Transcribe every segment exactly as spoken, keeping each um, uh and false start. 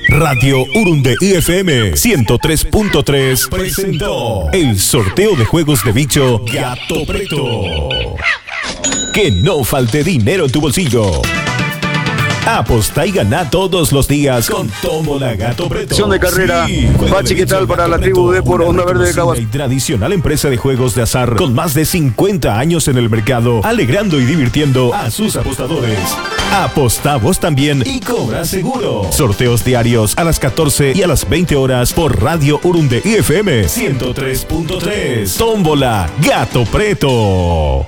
Radio Urunde I F M ciento tres punto tres presentó el sorteo de juegos de bicho Gato Preto. Que no falte dinero en tu bolsillo. Aposta y gana todos los días con Tómbola Gato Preto. Acción de carrera. Sí, Pachi, ¿qué tal para la tribu de por Onda Verde de Caguas? Tradicional empresa de juegos de azar con más de cincuenta años en el mercado, alegrando y divirtiendo a sus apostadores. Aposta vos también y cobra seguro. Sorteos diarios a las catorce y a las veinte horas por Radio Urunde I F M ciento tres punto tres. Tómbola Gato Preto.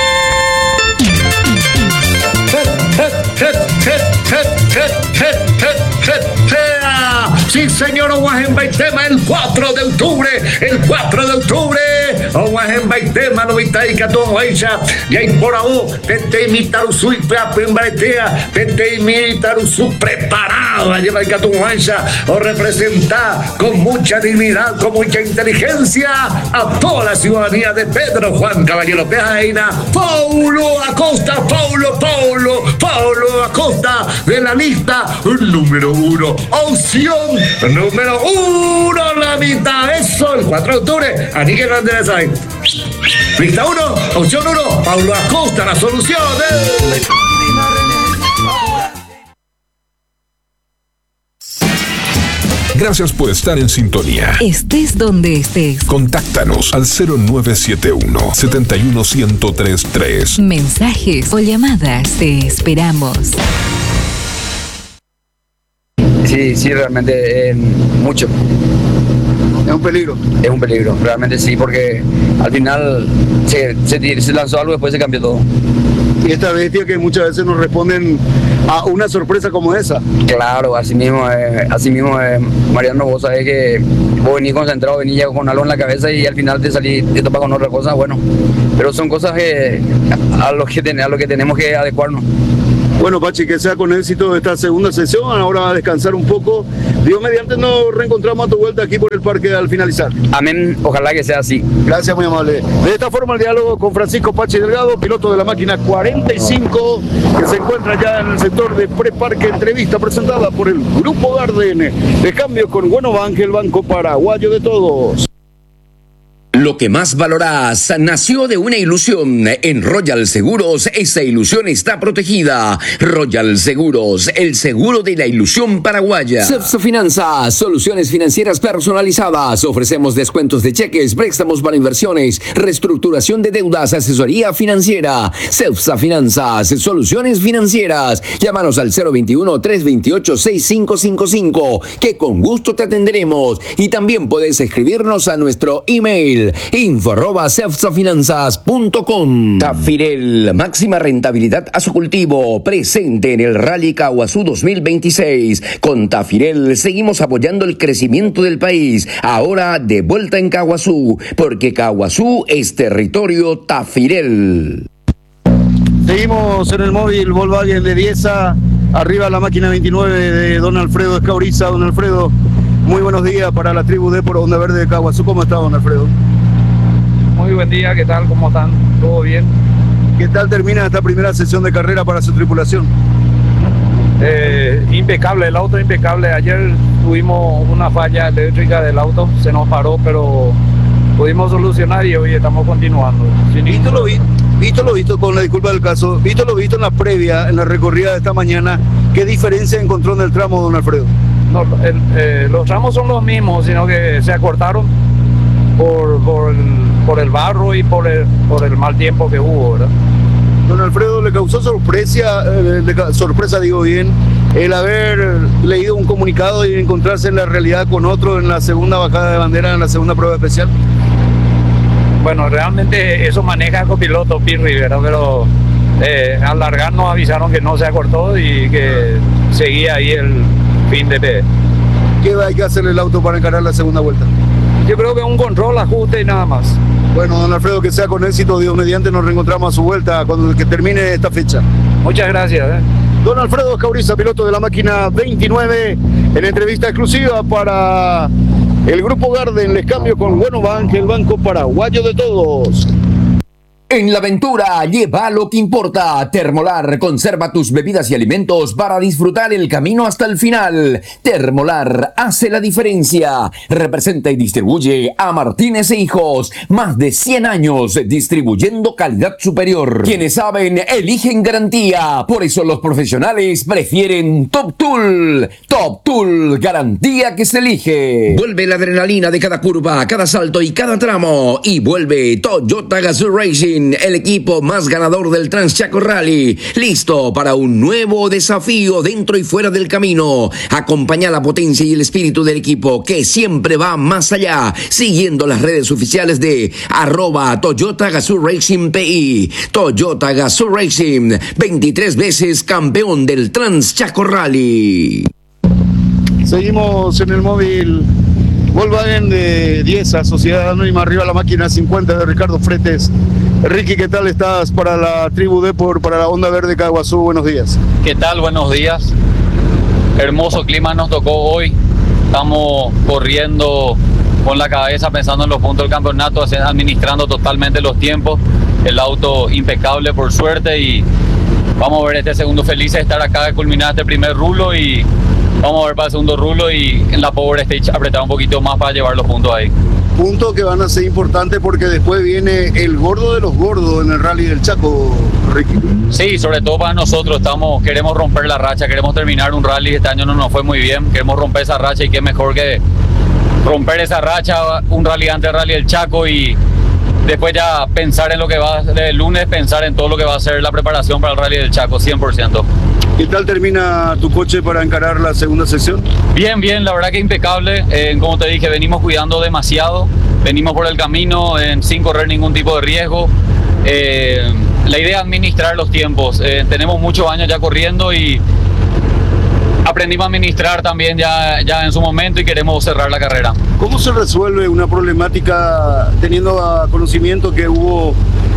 Sí, señor, Oahen Baitema el cuatro de octubre, el cuatro de octubre, Oahen Baitema, noventa y catorce, Aisha, y ahí por ahí, Tete Mitarusu y Pembaretea, Tete Mitarusu preparado, allá en catorce, Aisha, o representa con mucha dignidad, con mucha inteligencia a toda la ciudadanía de Pedro Juan Caballero Peaina, Paulo Acosta, Paulo, Paulo, Paulo Acosta, de la lista número uno, opción número uno, la mitad, eso, el cuatro de octubre, Anique Hernández ahí. Lista uno, opción uno, Paulo Acosta, la solución. ¿eh? Gracias por estar en sintonía. Estés donde estés. Contáctanos al cero nueve siete uno, siete uno, uno cero tres tres. Mensajes o llamadas, te esperamos. Sí, sí, realmente eh, mucho. Es un peligro. Es un peligro, realmente sí, porque al final se, se, se lanzó algo y después se cambió todo. Y esta bestia que muchas veces nos responden a una sorpresa como esa. Claro, así mismo, eh, así mismo eh, Mariano, vos sabés que vos venís concentrado, venís ya con algo en la cabeza y al final te salís, te topas con otra cosa, bueno. Pero son cosas que, a, lo que ten, a lo que tenemos que adecuarnos. Bueno, Pachi, que sea con éxito esta segunda sesión. Ahora va a descansar un poco. Dios mediante, nos reencontramos a tu vuelta aquí por el parque al finalizar. Amén, ojalá que sea así. Gracias, muy amable. De esta forma el diálogo con Francisco Pachi Delgado, piloto de la máquina cuarenta y cinco, que se encuentra ya en el sector de preparque. Entrevista presentada por el Grupo Garden, de cambio con Buenobank, el banco paraguayo de todos. Lo que más valorás nació de una ilusión. En Royal Seguros, esa ilusión está protegida. Royal Seguros, el seguro de la ilusión paraguaya. Cepsa Finanzas, soluciones financieras personalizadas. Ofrecemos descuentos de cheques, préstamos para inversiones, reestructuración de deudas, asesoría financiera. Cepsa Finanzas, soluciones financieras. Llámanos al cero veintiuno, trescientos veintiocho, sesenta y cinco cincuenta y cinco, que con gusto te atenderemos. Y también puedes escribirnos a nuestro email info arroba cepsafinanzas punto com. Tafirel, máxima rentabilidad a su cultivo, presente en el Rally Caguazú dos mil veintiséis. Con Tafirel seguimos apoyando el crecimiento del país, ahora de vuelta en Caguazú, porque Caguazú es territorio Tafirel. Seguimos en el móvil Volkswagen de Dieza, arriba la máquina veintinueve de don Alfredo Escauriza. Don Alfredo, muy buenos días para la tribu de por Onda Verde de Caguazú. ¿Cómo está, don Alfredo? Muy buen día, ¿qué tal? ¿Cómo están? ¿Todo bien? ¿Qué tal termina esta primera sesión de carrera para su tripulación? Eh, impecable, el auto impecable. Ayer tuvimos una falla eléctrica del auto, se nos paró, pero pudimos solucionar y hoy estamos continuando. Visto lo, vi, visto lo visto, con la disculpa del caso, visto lo visto en la previa, en la recorrida de esta mañana, ¿qué diferencia encontró en el tramo, don Alfredo? No, el, eh, los tramos son los mismos, sino que se acortaron por, por, el, por el barro y por el, por el mal tiempo que hubo, ¿verdad? Don Alfredo, ¿le causó sorpresa, eh, le, sorpresa digo bien, el haber leído un comunicado y encontrarse en la realidad con otro en la segunda bajada de bandera, en la segunda prueba especial? Bueno, realmente eso maneja el copiloto Pirri, ¿verdad? Pero eh, al largar nos avisaron que no se acortó y que seguía ahí el fin de P. ¿Qué hay que hacerle el auto para encarar la segunda vuelta? Yo creo que un control, ajuste y nada más. Bueno, don Alfredo, que sea con éxito, Dios mediante, nos reencontramos a su vuelta cuando que termine esta fecha. Muchas gracias. ¿eh? Don Alfredo Escauriza, piloto de la máquina veintinueve, en entrevista exclusiva para el Grupo Garden. Les cambio con Buenobank, el banco paraguayo de todos. En la aventura, lleva lo que importa. Termolar, conserva tus bebidas y alimentos para disfrutar el camino hasta el final. Termolar hace la diferencia. Representa y distribuye a Martínez e Hijos. Más de cien años distribuyendo calidad superior. Quienes saben, eligen garantía. Por eso los profesionales prefieren Top Tool. Top Tool, garantía que se elige. Vuelve la adrenalina de cada curva, cada salto y cada tramo. Y vuelve Toyota Gazoo Racing, el equipo más ganador del Transchaco Rally, listo para un nuevo desafío dentro y fuera del camino. Acompaña la potencia y el espíritu del equipo que siempre va más allá, siguiendo las redes oficiales de arroba Toyota Gazoo Racing P I. Toyota Gazoo Racing, veintitrés veces campeón del Transchaco Rally. Seguimos en el móvil Volkswagen de Dieza, Sociedad Anónima, arriba la máquina cincuenta de Ricardo Fretes. Ricky, ¿qué tal estás para la tribu Depor, para la Onda Verde Caguazú? Buenos días. ¿Qué tal? Buenos días. Hermoso clima nos tocó hoy. Estamos corriendo con la cabeza pensando en los puntos del campeonato, administrando totalmente los tiempos. El auto impecable por suerte y vamos a ver este segundo feliz de estar acá, de culminar este primer rulo y vamos a ver para el segundo rulo y en la Power Stage apretar un poquito más para llevar los puntos ahí. Puntos que van a ser importantes porque después viene el gordo de los gordos en el Rally del Chaco, Ricky. Sí, sobre todo para nosotros, estamos, queremos romper la racha, queremos terminar un rally, este año no nos fue muy bien, queremos romper esa racha y qué mejor que romper esa racha, un rally antes del Rally del Chaco y después ya pensar en lo que va el lunes, pensar en todo lo que va a ser la preparación para el Rally del Chaco, cien por ciento. ¿Qué tal termina tu coche para encarar la segunda sección? Bien, bien, la verdad que impecable. Eh, como te dije, venimos cuidando demasiado, venimos por el camino eh, sin correr ningún tipo de riesgo. Eh, la idea es administrar los tiempos. Eh, tenemos muchos años ya corriendo y aprendimos a administrar también ya, ya en su momento y queremos cerrar la carrera. ¿Cómo se resuelve una problemática teniendo a conocimiento que hubo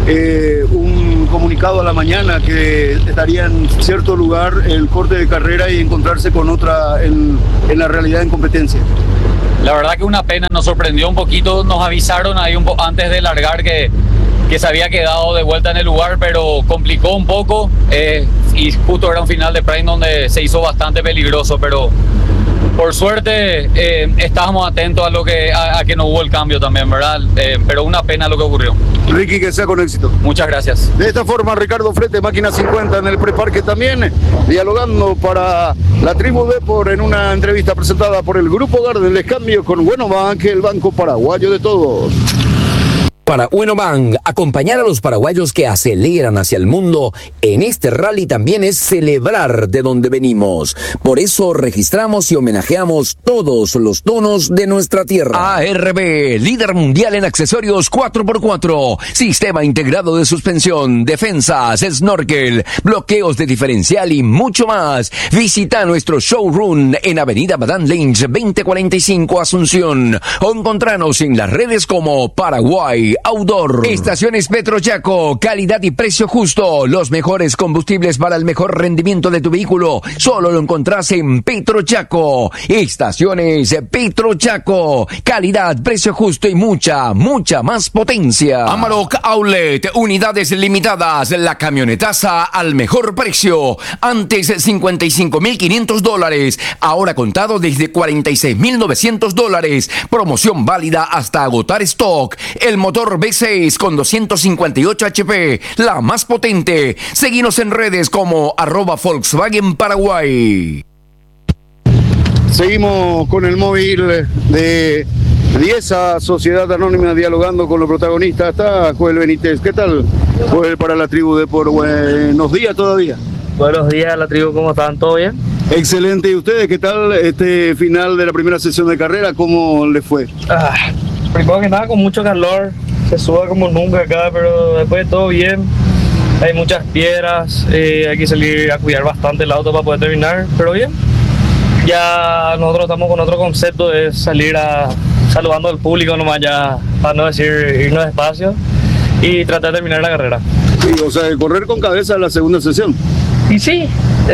eh, un comunicado a la mañana que estaría en cierto lugar el corte de carrera y encontrarse con otra en, en la realidad en competencia? La verdad que una pena, nos sorprendió un poquito, nos avisaron ahí un po- antes de largar que, que se había quedado de vuelta en el lugar, pero complicó un poco eh, y justo era un final de Prime donde se hizo bastante peligroso, pero por suerte eh, estábamos atentos a lo que a, a que no hubo el cambio también, ¿verdad? Eh, pero una pena lo que ocurrió. Ricky, que sea con éxito. Muchas gracias. De esta forma, Ricardo Fretes, máquina cincuenta en el preparque también, dialogando para la tribu Depor en una entrevista presentada por el Grupo Garden. Les cambio con Buenobank, el banco paraguayo de todos. Para Buenobank, acompañar a los paraguayos que aceleran hacia el mundo en este rally también es celebrar de donde venimos. Por eso registramos y homenajeamos todos los tonos de nuestra tierra. A R B, líder mundial en accesorios cuatro por cuatro, sistema integrado de suspensión, defensas, snorkel, bloqueos de diferencial y mucho más. Visita nuestro showroom en Avenida Badán Lynch veinte cuarenta y cinco Asunción o encontranos en las redes como Paraguay Outdoor. Estaciones Petrochaco, calidad y precio justo. Los mejores combustibles para el mejor rendimiento de tu vehículo solo lo encontrás en Petrochaco. Estaciones Petrochaco, calidad, precio justo y mucha, mucha más potencia. Amarok Outlet, unidades limitadas, la camionetaza al mejor precio. Antes cincuenta y cinco mil quinientos dólares, ahora contado desde cuarenta y seis mil novecientos dólares. Promoción válida hasta agotar stock. El motor V seis con doscientos cincuenta y ocho H P, la más potente. Seguinos en redes como arroba Volkswagen Paraguay. Seguimos con el móvil de Dieza, Sociedad Anónima, dialogando con los protagonistas. Está Joel Benítez. ¿Qué tal, Joel, para la tribu Depor? Buenos días todavía. Buenos días, la tribu, ¿cómo están? ¿Todo bien? Excelente. ¿Y ustedes qué tal este final de la primera sesión de carrera? ¿Cómo les fue? Ah, primero que nada, con mucho calor. Se suba como nunca acá, pero después todo bien. Hay muchas piedras, eh, hay que salir a cuidar bastante el auto para poder terminar, pero bien. Ya nosotros estamos con otro concepto de salir a saludando al público nomás, ya para no decir irnos despacio y tratar de terminar la carrera. Sí, o sea, correr con cabeza la segunda sesión. Y sí,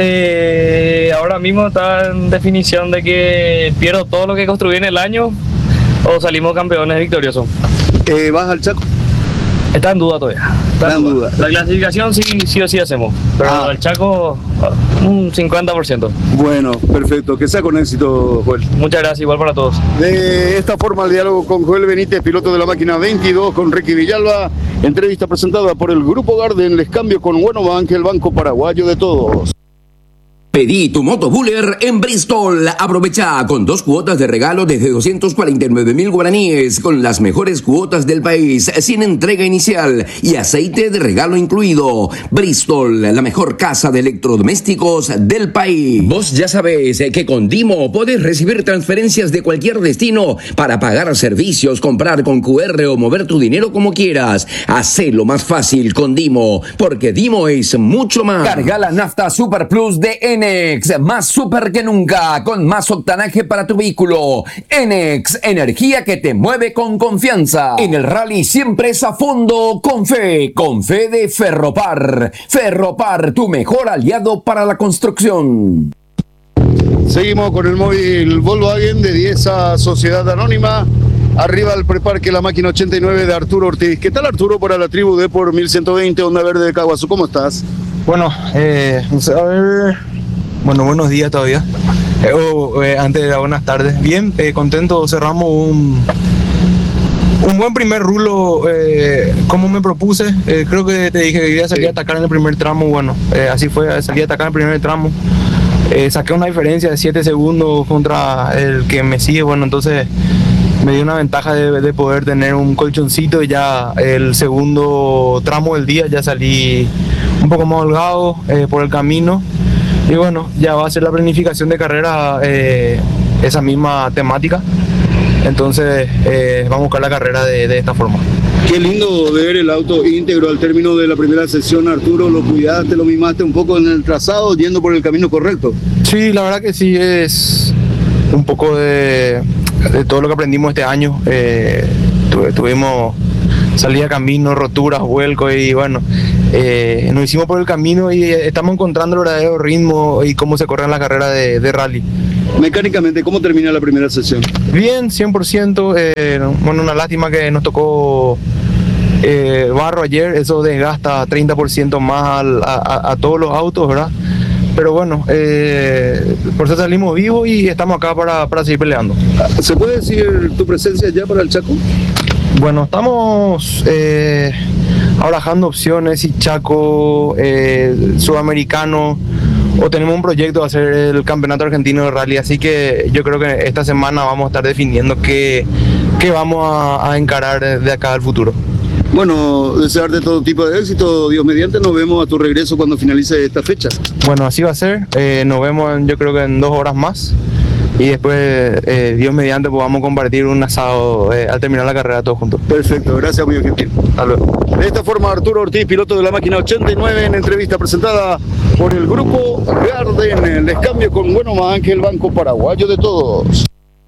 eh, ahora mismo está en definición de que pierdo todo lo que construí en el año o salimos campeones victoriosos. Eh, ¿Vas al Chaco? Está en duda todavía. Está en duda. La clasificación sí, sí o sí hacemos, pero Ah. el Chaco un cincuenta por ciento. Bueno, perfecto. Que sea con éxito, Joel. Muchas gracias, igual para todos. De esta forma el diálogo con Joel Benítez, piloto de la máquina veintidós, con Ricky Villalba. Entrevista presentada por el Grupo Garden. Les cambio con Buenobank, el banco paraguayo de todos. Pedí tu moto Buller en Bristol. Aprovecha con dos cuotas de regalo desde doscientos cuarenta y nueve mil guaraníes, con las mejores cuotas del país, sin entrega inicial y aceite de regalo incluido. Bristol, la mejor casa de electrodomésticos del país. Vos ya sabés que con Dimo podés recibir transferencias de cualquier destino para pagar servicios, comprar con Q R o mover tu dinero como quieras. Hacelo más fácil con Dimo, porque Dimo es mucho más. Carga la nafta Super Plus de Enex, más super que nunca, con más octanaje para tu vehículo. Enex, energía que te mueve con confianza. En el rally siempre es a fondo, con fe, con fe de Ferropar. Ferropar, tu mejor aliado para la construcción. Seguimos con el móvil Volkswagen de Dieza Sociedad Anónima. Arriba al preparque la máquina ochenta y nueve de Arturo Ortiz. ¿Qué tal, Arturo, para la tribu de por mil ciento veinte Onda Verde de Caguazú? ¿Cómo estás? Bueno, eh, a ver, bueno, buenos días todavía. Eh, oh, eh, antes de buenas tardes. Bien, eh, contento, cerramos un, un buen primer rulo eh, como me propuse. Eh, creo que te dije que quería salir a atacar en el primer tramo. Bueno, eh, así fue, salí a atacar en el primer tramo. Eh, saqué una diferencia de siete segundos contra el que me sigue. Bueno, entonces me dio una ventaja de, de poder tener un colchoncito y ya el segundo tramo del día ya salí un poco más holgado eh, por el camino. Y bueno, ya va a ser la planificación de carrera eh, esa misma temática. Entonces eh, vamos a buscar la carrera de, de esta forma. Qué lindo ver el auto íntegro al término de la primera sesión, Arturo. Lo cuidaste, lo mimaste un poco en el trazado, yendo por el camino correcto. Sí, la verdad que sí, es un poco de, de todo lo que aprendimos este año. Eh, tuve, tuvimos salida, camino, roturas, vuelcos y bueno, eh, nos hicimos por el camino y estamos encontrando el verdadero ritmo y cómo se corre en la carrera de, de rally. Mecánicamente, ¿cómo termina la primera sesión? Bien, cien por ciento. Eh, bueno, una lástima que nos tocó eh, barro ayer, eso desgasta treinta por ciento más al, a, a todos los autos, ¿verdad? Pero bueno, eh, por eso salimos vivos y estamos acá para, para seguir peleando. ¿Se puede decir tu presencia ya para el Chaco? Bueno, estamos eh, barajando opciones, y Chaco, eh, Sudamericano, o tenemos un proyecto de hacer el Campeonato Argentino de Rally, así que yo creo que esta semana vamos a estar definiendo qué, qué vamos a, a encarar de acá al futuro. Bueno, desearte todo tipo de éxito, Dios mediante, nos vemos a tu regreso cuando finalice esta fecha. Bueno, así va a ser, eh, nos vemos en, yo creo que en dos horas más. Y después, eh, Dios mediante, pues vamos a compartir un asado eh, al terminar la carrera todos juntos. Perfecto, gracias, muy gentil. Hasta luego. De esta forma, Arturo Ortiz, piloto de la máquina ochenta y nueve, en entrevista presentada por el Grupo Garden. Les cambio con Buenobank, el banco paraguayo de todos.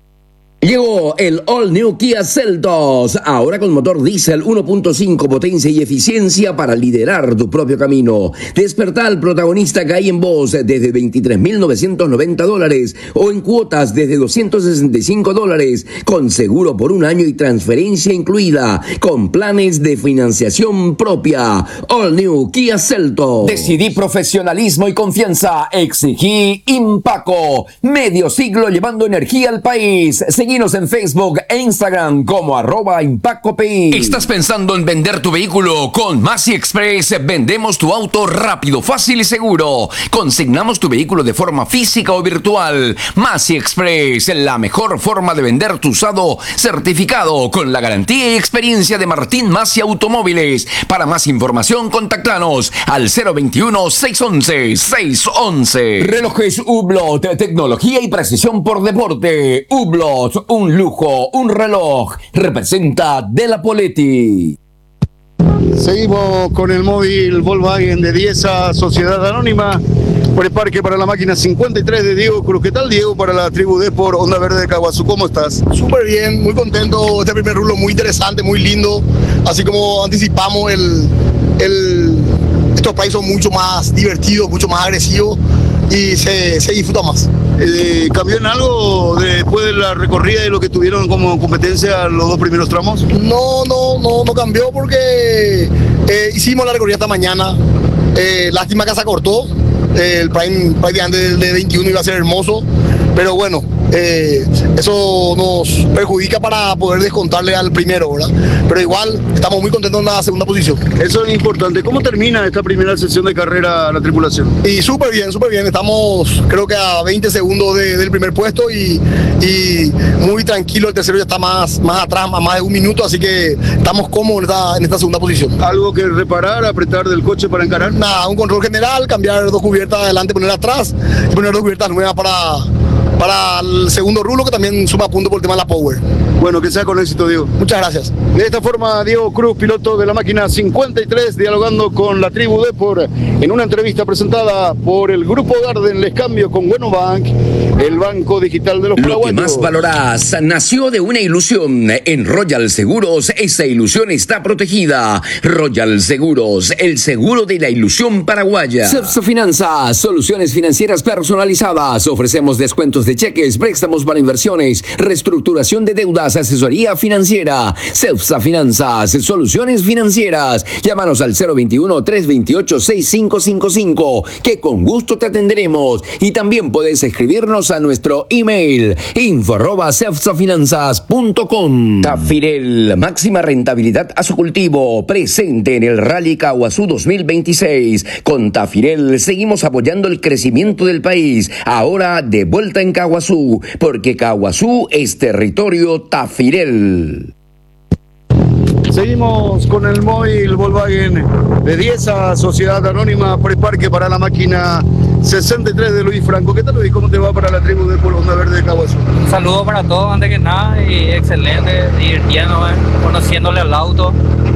Llegó el All New Kia Seltos, ahora con motor diésel uno punto cinco, potencia y eficiencia para liderar tu propio camino. Despertá al protagonista que hay en vos desde veintitrés mil novecientos noventa dólares o en cuotas desde doscientos sesenta y cinco dólares, con seguro por un año y transferencia incluida, con planes de financiación propia. All New Kia Seltos. Decidí profesionalismo y confianza, exigí Impaco. Medio siglo llevando energía al país. Seguinos en Facebook e Instagram como arroba Impaco P I. ¿Estás pensando en vender tu vehículo? Con Masi Express vendemos tu auto rápido, fácil y seguro. Consignamos tu vehículo de forma física o virtual. Masi Express, la mejor forma de vender tu usado certificado con la garantía y experiencia de Martín Masi Automóviles. Para más información, contactanos al cero veintiuno, seiscientos once, seiscientos once. Relojes Hublot, tecnología y precisión por deporte. Hublot, un lujo, un reloj, representa De La Poletti. Seguimos con el móvil Volkswagen de Dieza Sociedad Anónima. Preparque para la máquina cincuenta y tres de Diego Cruz. ¿Qué tal, Diego, para la tribu de por Onda Verde de Caguazú? ¿Cómo estás? Súper bien, muy contento. Este primer rulo muy interesante, muy lindo. Así como anticipamos, el, el, estos países son mucho más divertidos, mucho más agresivos y se, se disfruta más. Eh, ¿Cambió en algo después de la recorrida y lo que tuvieron como competencia los dos primeros tramos? No, no, no, no cambió porque eh, hicimos la recorrida esta mañana. Eh, lástima que se acortó. Eh, el Prime prácticamente del de veintiuno iba a ser hermoso, pero bueno, eh, eso nos perjudica para poder descontarle al primero, ¿verdad? Pero igual estamos muy contentos en la segunda posición. Eso es importante. ¿Cómo termina esta primera sesión de carrera la tripulación? Y súper bien, súper bien. Estamos creo que a veinte segundos de, del primer puesto y, y muy tranquilo. El tercero ya está más, más atrás, a más de un minuto, así que estamos cómodos en esta, en esta segunda posición. ¿Algo que reparar, apretar del coche para encarar? Nada, un control general, cambiar dos cubiertas adelante, poner atrás y poner dos cubiertas nuevas para, para el segundo rulo, que también suma puntos por el tema de la power. Bueno, que sea con éxito, Diego. Muchas gracias. De esta forma, Diego Cruz, piloto de la máquina cincuenta y tres, dialogando con la tribu Depor en una entrevista presentada por el Grupo Garden. Les cambio con Buenobank, el banco digital de los Lo que paraguayos. más valorás nació de una ilusión. En Royal Seguros, esa ilusión está protegida. Royal Seguros, el seguro de la ilusión paraguaya. Cepsa Finanzas, soluciones financieras personalizadas. Ofrecemos descuentos de cheques, préstamos para inversiones, reestructuración de deudas, asesoría financiera. Cepsa Finanzas, soluciones financieras. Llámanos al cero veintiuno, trescientos veintiocho, sesenta y cinco cincuenta y cinco, que con gusto te atenderemos. Y también puedes escribirnos a nuestro email info arroba cepsafinanzas punto com. Tafirel, máxima rentabilidad a su cultivo, presente en el Rally Caguazú dos mil veintiséis. Con Tafirel seguimos apoyando el crecimiento del país, ahora de vuelta en Caguazú, porque Caguazú es territorio Tafirel. Seguimos con el móvil Volkswagen de Dieza, Sociedad Anónima Preparque para la máquina sesenta y tres de Luis Franco. ¿Qué tal, Luis? ¿Cómo te va para la tribu de Onda Verde de Caguazú? Un saludo para todos, antes que nada, y excelente, divirtiéndome, conociéndole al auto.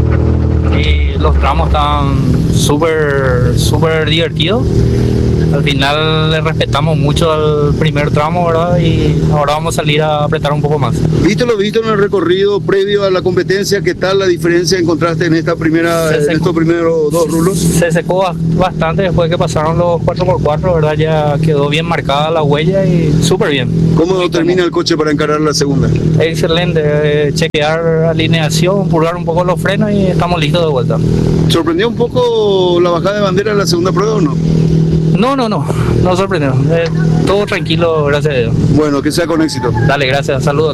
Y los tramos están súper, súper divertidos. Al final le respetamos mucho al primer tramo, ¿verdad? Y ahora vamos a salir a apretar un poco más. ¿Viste lo visto en el recorrido previo a la competencia? ¿Qué tal la diferencia encontraste en esta primera, en estos primeros dos rulos? Se secó bastante después que pasaron los cuatro por cuatro, ¿verdad? Ya quedó bien marcada la huella y súper bien. ¿Cómo Muy termina bien el coche para encarar la segunda? Excelente, eh, chequear alineación, purgar un poco los frenos y estamos listos de vuelta. ¿Sorprendió un poco la bajada de bandera en la segunda prueba o no? No, no, no, no sorprendió. Eh, todo tranquilo, gracias a Dios. Bueno, que sea con éxito. Dale, gracias, saludos.